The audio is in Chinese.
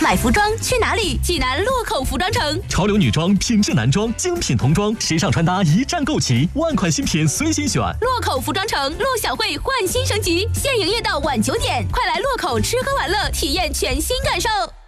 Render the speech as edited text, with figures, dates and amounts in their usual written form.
买服装去哪里？济南洛口服装城。 潮流女装、品质男装、精品童装、时尚穿搭一站购齐，万款新品随心选。 洛口服装城，陆小慧焕新升级，现营业到晚9点，快来洛口吃喝玩乐，体验全新感受。